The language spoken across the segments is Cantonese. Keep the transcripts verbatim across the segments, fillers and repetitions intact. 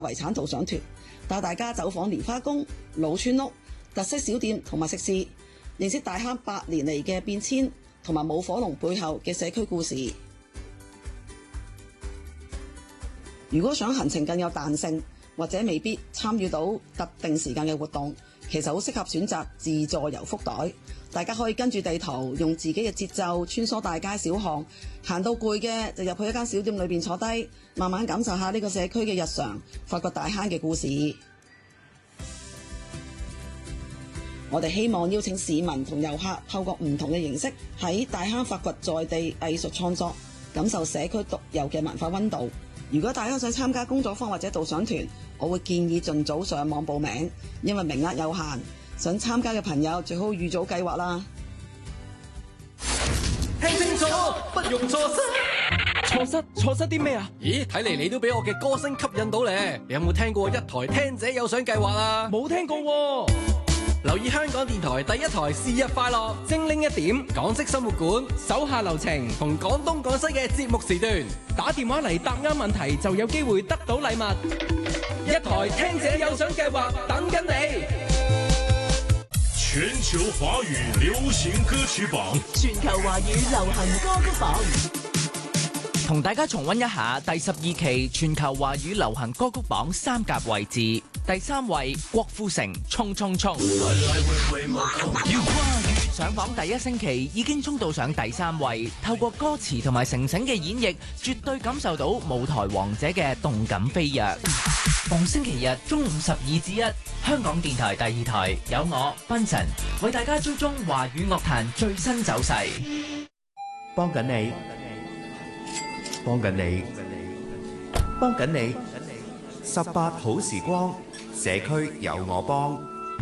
遺產導賞團，帶大家走訪蓮花宮、老村屋、特色小店同埋食肆，認識大坑百年嚟嘅變遷同埋舞火龍背後嘅社區故事。如果想行程更有彈性，或者未必參與到特定時間嘅活動，其實好適合選擇自助遊福袋。大家可以跟住地圖，用自己嘅節奏穿梭大街小巷，行到攰嘅就入去一間小店裏邊坐低，慢慢感受下呢個社區嘅日常，發掘大坑嘅故事。我哋希望邀請市民同遊客透過唔同嘅形式，喺大坑發掘在地藝術創作，感受社區獨有嘅文化溫度。如果大家想參加工作坊或者導賞團，我會建議盡早上網報名，因為名額有限。想參加嘅朋友最好預早計劃啦。 聽清楚，不容錯失。錯失錯失啲咩啊？ 咦，睇嚟你都俾我嘅歌聲吸引到咧。你有冇聽過一台聽者有獎計劃啊？ 冇聽過喎。 留意香港電台第一台是日快樂，精靈一點，港式生活館，手下留情，同廣東廣西嘅節目時段， 打電話嚟答啱問題就有機會得到禮物。一台聽者有獎計劃等緊你。 全球華語流行歌曲榜， 全球華語流行歌曲榜， 同大家重溫一下第十二期全球華語流行歌曲榜三甲位置。第三位郭富城《衝衝衝》，上榜第一星期已經衝到上第三位，透過歌詞同埋城城嘅演繹，絕對感受到舞台王者嘅動感飛躍。逢星期日中午十二至一，香港電台第二台有我賓晨為大家追蹤華語樂壇最新走勢。 幫緊你，幫緊你，幫緊你，十八好時光，社區有我幫。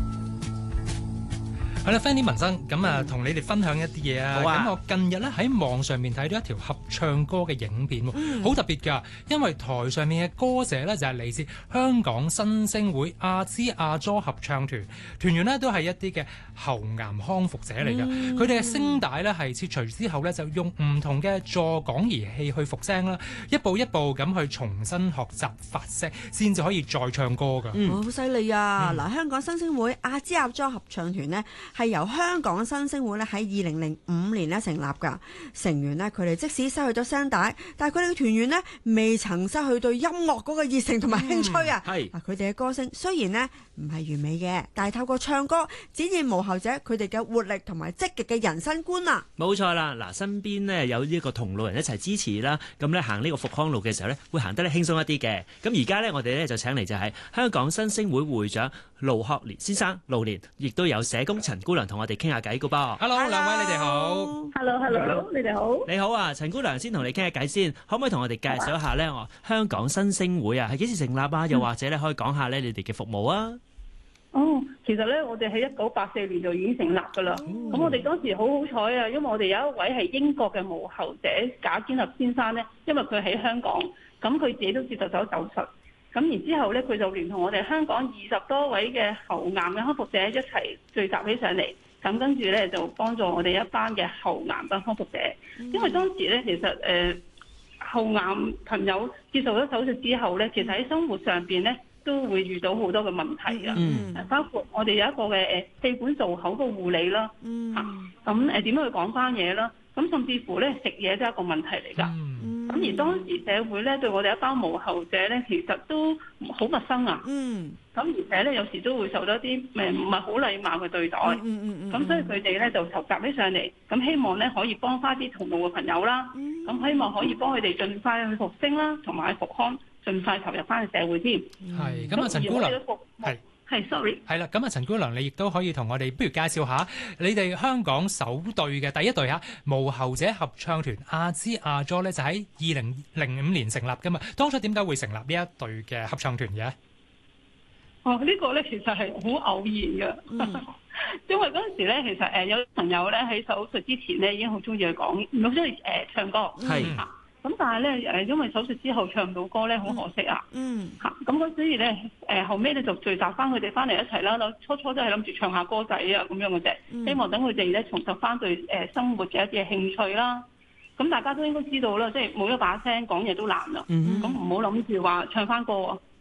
係啦 Fanny 民生咁啊，同你哋分享一啲嘢啊。咁、啊、我近日咧喺網上面睇到一條合唱歌嘅影片，好、嗯、特別㗎。因為台上面嘅歌者咧就係嚟自香港新星會阿支阿佐合唱團，團員呢都係一啲嘅喉癌康復者嚟㗎。佢哋嘅聲帶咧係切除之後咧，就用唔同嘅助講儀器去復聲啦，一步一步咁去重新學習發聲，先至可以再唱歌㗎。 嗯，好犀利啊！嗱、嗯，香港新星會阿支阿佐合唱團呢，係由香港新星會咧喺二零零五年咧成立㗎，成員呢，佢哋即使失去咗聲帶，但係佢哋嘅團員呢，未曾失去對音樂嗰個熱誠同埋興趣啊！係、嗯，佢哋嘅歌聲雖然呢唔係完美嘅，但係透過唱歌展現無後者佢哋嘅活力同埋積極嘅人生觀啊！ 冇錯啦，嗱，身邊呢有呢個同路人一齊支持啦，咁咧行呢個復康路嘅時候咧，會行得咧輕鬆一啲嘅。咁而家咧，我哋咧就請嚟就係香港新星會會長盧學蓮先生，盧蓮，亦都有社工陳姑娘同我哋傾下偈嘅噃。 Hello， 兩位你哋好。 Hello，Hello， 你哋好。 你好啊，陳姑娘先同你傾下偈先，可唔可以同我哋介紹一下咧？我香港新星會啊，係幾時成立啊？又或者咧可以講下咧你哋嘅服務啊？ 哦，其實咧，我哋喺一九八四年就已經成立噶啦。咁、哦、我哋當時好好彩啊，因為我哋有一位係英國嘅無喉者賈堅立先生咧，因為佢喺香港，咁佢自己都接受咗手術。咁然之後咧，佢就聯同我哋香港二十多位嘅喉癌嘅康復者一齊聚集起上嚟，咁跟住咧就幫助我哋一班嘅喉癌嘅康復者。嗯、因為當時咧，其實誒、呃、喉癌朋友接受咗手術之後咧，其實喺生活上邊咧，都會遇到好多嘅問題㗎，嗯、包括我哋有一個嘅誒氣管造口嘅護理啦，嚇、嗯，咁誒點樣去講翻嘢啦，咁甚至乎咧食嘢都係一個問題嚟㗎，咁、嗯、而當時社會咧對我哋一班無喉者咧，其實都好陌生啊，咁、嗯、而且咧有時都會受到一啲誒唔係好禮貌嘅對待，咁、嗯嗯、所以佢哋咧就籌集起上嚟，咁希望咧可以幫翻啲同路嘅朋友啦，咁、嗯、希望可以幫佢哋盡快去復星啦，同埋去復康。盡快投入翻去社會添。 係咁啊，陳姑娘係係 sorry 係啦。咁啊，陳姑娘你亦都可以同我哋不如介紹下你哋香港首隊嘅第一隊嚇無喉者合唱團阿支阿佐咧，就喺二零零五年成立噶嘛。當初點解會成立呢一隊嘅合唱團嘅？ 哦，呢、呢個咧其實係好偶然嘅，嗯、因為嗰陣時咧其實誒有朋友咧喺手術之前咧已經好中意去講，好中意誒唱歌係。嗯咁但係咧誒，因為手術之後唱唔到歌咧，好可惜啊！嗯，嚇咁嗰所以咧誒後尾咧就聚集翻佢哋翻嚟一齊啦。初初都係諗住唱下歌仔啊咁樣嘅啫，嗯、希望等佢哋咧重拾翻對誒生活嘅一啲興趣啦。咁大家都應該知道啦，即係冇一把聲講嘢都難啦。咁唔好諗住話唱翻歌啊！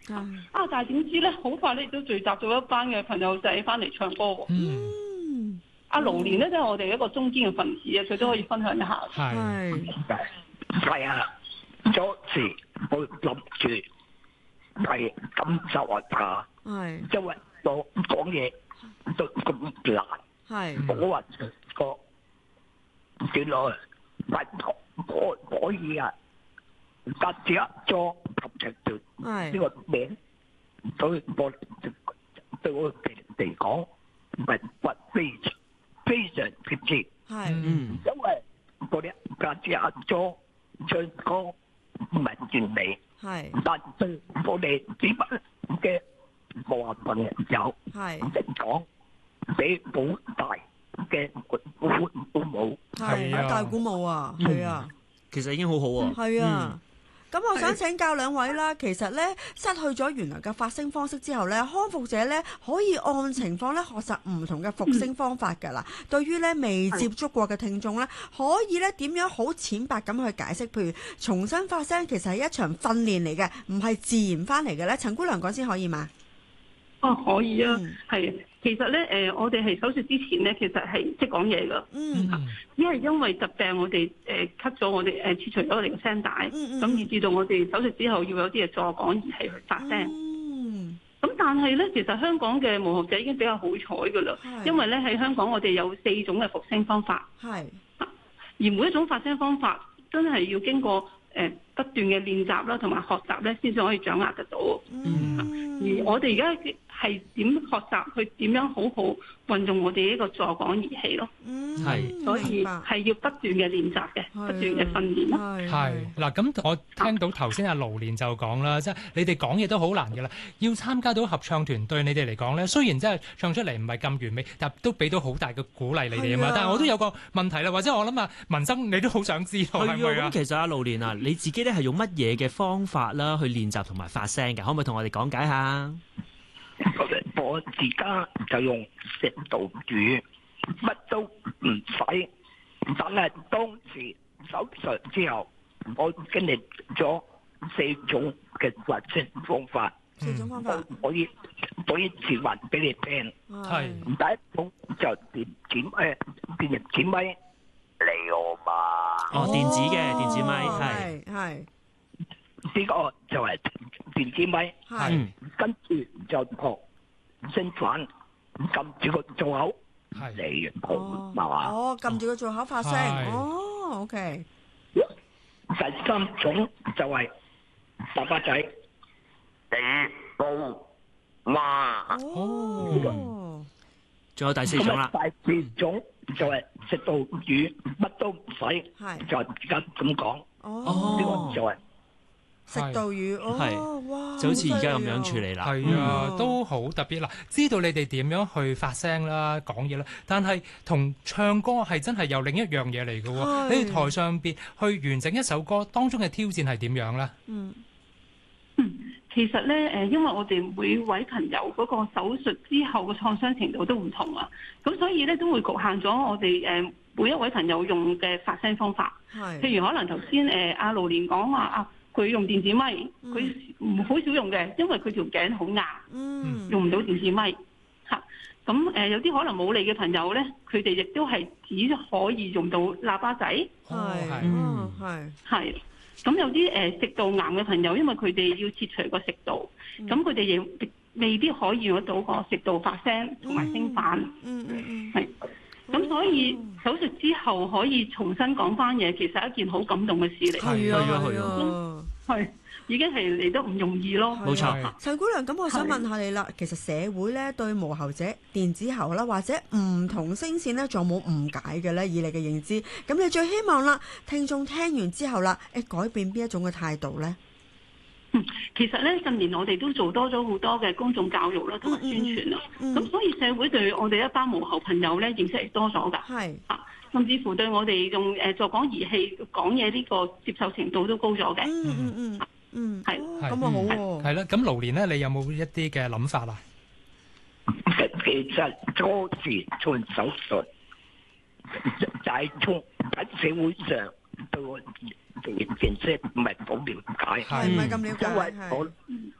啊，但係點知咧，好快咧亦都聚集咗一班嘅朋友仔翻嚟唱歌喎。 嗯， 阿盧年咧，即係我哋一個中堅嘅分子啊，佢都可以分享一下。 係係啊，嗰時我諗住係感受下， 係因為我講嘢都咁難， 係我話個原來唔可可以啊，搭住一裝合唱團呢個名，對我對我哋嚟講係不非常非常貼切， 係嗯，因為嗰啲搭住一裝唱歌唔係完美， 係， 但對我哋只不嘅無限朋友係嚟講，比好大嘅鼓鼓舞， 係啊，大鼓舞啊，係啊， 其實已經好好喎。 係啊。咁我想請教兩位啦，其實咧失去咗原來嘅發聲方式之後咧，康復者咧可以按情況咧學習唔同嘅復聲方法㗎啦。嗯、對於咧未接觸過嘅聽眾咧，可以咧點樣好淺白咁去解釋？譬如重新發聲其實係一場訓練嚟嘅，唔係自然翻嚟嘅咧。陳姑娘講先可以嘛？ 哦，可以啊，係、嗯。其實咧，誒、呃，我哋係手術之前咧，其實係識講嘢噶。嗯。只係因為疾病我，我哋誒 cut 咗我哋誒切除咗我哋嘅聲帶，咁、嗯、以至到我哋手術之後要有啲嘢助講儀器去發聲。嗯。咁但係咧，其實香港嘅無學者已經比較好彩噶啦，因為咧喺香港我哋有四種嘅復聲方法。係。而每一種發聲方法真係要經過誒、呃、不斷嘅練習啦，同埋學習咧，先至可以掌握得到。嗯。而我哋而家係點學習去點樣好好運用我哋呢個助講儀器咯？嗯，係，所以係要不斷嘅練習嘅，不斷嘅訓練咯。 係嗱，咁我聽到頭先阿盧年就講啦，即係你哋講嘢都好難嘅啦，要參加到合唱團對你哋嚟講咧，雖然真係唱出嚟唔係咁完美，但都俾到好大嘅鼓勵你哋啊嘛。但係我都有個問題啦，或者我諗啊，文生你都好想知道係咪啊？ 咁其實阿盧年啊，你自己咧係用乜嘢嘅方法啦去練習同埋發聲嘅？可唔可以同我哋講解下？ 我而家就用食道語，乜都唔使。但係當時手術之後，我經歷咗四種嘅發聲方法。 四種方法， 可以可以示範俾你聽。係第一種就電剪誒電入剪咪嚟我嘛。 哦，電子嘅電子咪係係。 呢個就係電子咪，係跟住就學聲反，撳住個造口嚟講嘛。 哦，撳住個造口發聲。哦 ，OK。 第三種就係喇叭仔，地步嘛。 哦。 仲有第四種啦。 第四種就係食道語，乜都唔使，就而家咁講。 哦。 呢個就係。 食道語哦，哇， 就好似而家咁樣處理啦。 係啊，都好特別啦。知道你哋點樣去發聲啦、講嘢啦，但係同唱歌係真係有另一樣嘢嚟嘅喎。你哋台上邊去完整一首歌，當中嘅挑戰係點樣咧？ 嗯嗯，其實咧誒，因為我哋每位朋友嗰個手術之後嘅創傷程度都唔同啊，咁所以咧都會局限咗我哋誒每一位朋友用嘅發聲方法。係，譬如可能頭先誒阿盧年講話啊。佢用電子咪，佢唔好少用嘅，因為佢條頸好硬，嗯、用唔到電子咪嚇。咁、啊、誒有啲可能冇脷嘅朋友咧，佢哋亦都係只可以用到喇叭仔。係， 嗯，係， 係。咁有啲誒食道癌嘅朋友，因為佢哋要切除個食道，咁佢哋亦未必可以用得到個食道發聲同埋聲反。嗯嗯嗯，係。咁所以手術之後可以重新講翻嘢，其實係一件好感動嘅事嚟。 係啊係啊， 係已經係嚟得唔容易咯。 冇錯。 陳姑娘，咁我想問下你啦，其實社會咧對無喉者、電子喉啦，或者唔同聲線咧，仲有冇誤解嘅咧？以你嘅認知，咁你最希望啦，聽眾聽完之後啦，誒改變邊一種嘅態度咧？ 嗯，其實咧近年我哋都做多咗好多嘅公眾教育啦，同埋宣傳啦，咁、嗯嗯、所以社會對我哋一班無喉朋友咧認識係多咗㗎，係啊，甚至乎對我哋用誒助講儀器講嘢呢個接受程度都高咗嘅。嗯嗯嗯嗯，係咁啊好喎。 係啦，咁盧年咧，你有冇一啲嘅諗法啊？ 其實初時做手術，就係從喺社會上對我認識唔係好了解， 係唔係咁了解？ 因為我